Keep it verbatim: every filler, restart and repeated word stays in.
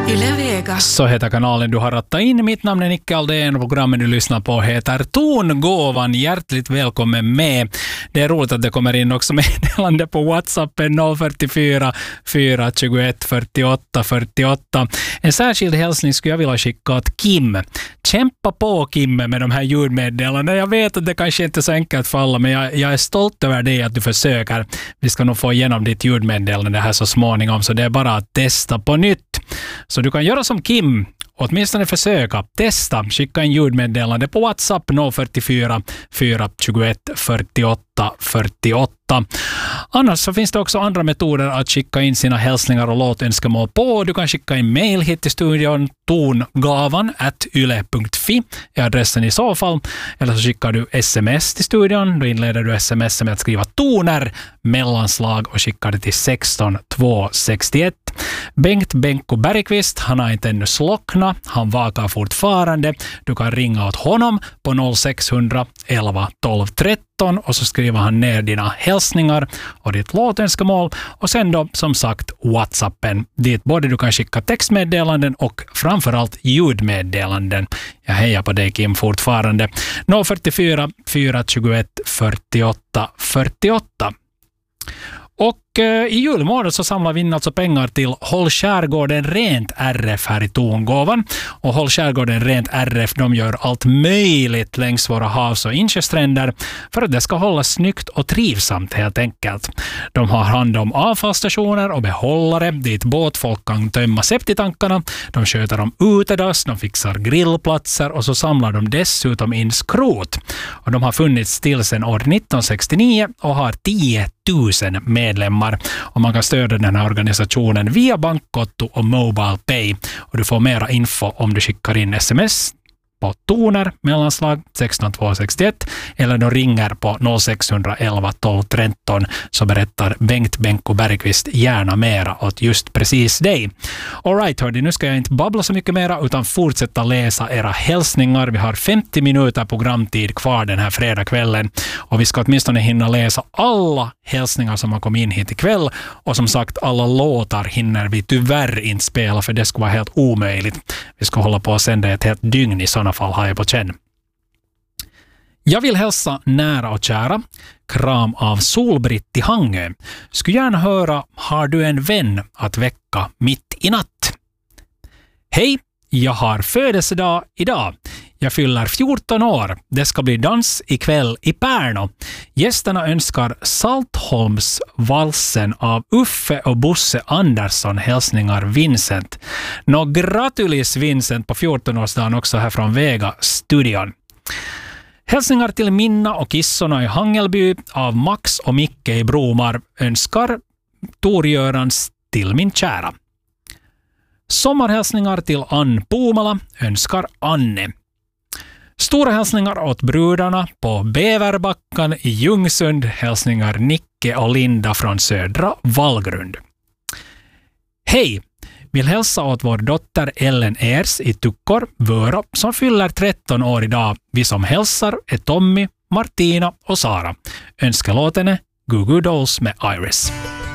Yle Vega. Så heter kanalen du har rattat in. Mitt namn är Nicke Aldén och programmet du lyssnar på heter Tongåvan. Hjärtligt välkommen med. Det är roligt att det kommer in också meddelande på WhatsApp noll fyrtiofyra fyra tjugoett fyrtioåtta fyrtioåtta. En särskild hälsning skulle jag vilja skicka åt Kim. Kämpa på Kim med de här ljudmeddelandena. Jag vet att det kanske inte är så enkelt för alla, men jag, jag är stolt över dig att du försöker. Vi ska nog få igenom ditt ljudmeddelande här så småningom, så det är bara att testa på nytt. Så du kan göra som Kim, åtminstone försöka, testa, skicka en ljudmeddelande på WhatsApp noll fyrtiofyra fyra tjugoett fyrtioåtta fyrtioåtta. Annars så finns det också andra metoder att skicka in sina hälsningar och låtönskemål på. Du kan skicka en mail hit till studion, tongavan at yle punkt fi är adressen i så fall. Eller så skickar du sms till studion. Då inleder du sms med att skriva toner, mellanslag och skickar det till sexton tvåhundrasextioett. Bengt Benko Bergqvist, han har inte ännu slocknat. Han vakar fortfarande. Du kan ringa åt honom på noll sexhundra elva tolv tretton och så skriver han ner dina hälsningar och ditt låtönskemål. Och sen då, som sagt, WhatsAppen, dit både du kan skicka textmeddelanden och framförallt ljudmeddelanden. Jag hejar på dig Kim fortfarande. noll fyrtiofyra fyra tjugoett fyrtioåtta fyrtioåtta. Och eh, i julmånaden så samlar vi in alltså pengar till Håll Skärgården Rent R F här i Tongåvan. Och Håll Skärgården Rent R F, de gör allt möjligt längs våra havs- och insjöstränder för att det ska hållas snyggt och trivsamt helt enkelt. De har hand om avfallsstationer och behållare dit båtfolk kan tömma septitankarna. De sköter om utedass, de fixar grillplatser och så samlar de dessutom in skrot. Och de har funnits till sedan år nittonhundrasextionio och har tio tusen medlemmar. Och man kan stödja den här organisationen via bankkonto och Mobile Pay. Och du får mera info om du skickar in sms på toner, mellanslag sexton tvåhundrasextioett eller då ringer på noll sexhundra elva tolv tretton, så berättar Bengt Benko Bergqvist gärna mera åt just precis dig. All right, hörde, nu ska jag inte babbla så mycket mera utan fortsätta läsa era hälsningar. Vi har femtio minuter programtid kvar den här fredagskvällen och vi ska åtminstone hinna läsa alla hälsningar som har kommit in hit ikväll, och som sagt, alla låtar hinner vi tyvärr inte spela för det skulle vara helt omöjligt. Vi ska hålla på och sända ett helt dygn i sådana fall, har jag på känn. Jag vill hälsa nära och kära. Kram av Solbritt i Hangö. Skulle gärna höra Har du en vän att väcka mitt i natt? Hej, jag har födelsedag idag. Jag fyller fjorton år. Det ska bli dans ikväll i Pärno. Gästerna önskar Saltholms valsen av Uffe och Bosse Andersson. Hälsningar Vincent. Nå, gratulis Vincent på fjorton-årsdagen också här från Vega-studion. Hälsningar till Minna och kissorna i Hangelby av Max och Micke i Bromar önskar Torgörans till min kära. Sommarhälsningar till Ann Pomala önskar Anne. Stora hälsningar åt brudarna på Bäverbackan i Ljungsund. Hälsningar Nicke och Linda från Södra Vallgrund. Hej! Vill hälsa åt vår dotter Ellen Ers i Tukkor, Vörå, som fyller tretton år idag. Vi som hälsar är Tommy, Martina och Sara. Önskar låten är Goo Goo Dolls med Iris.